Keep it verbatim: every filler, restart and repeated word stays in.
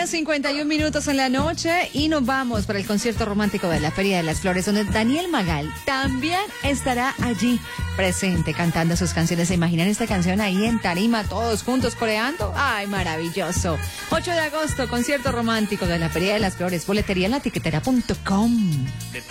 cincuenta y un minutos en la noche y nos vamos para el concierto romántico de la Feria de las Flores, donde Daniel Magal también estará allí presente cantando sus canciones. ¿Se imaginan esta canción ahí en tarima, todos juntos coreando? ¡Ay, maravilloso! ocho de agosto, concierto romántico de la Feria de las Flores, boletería en la tiquetera punto com.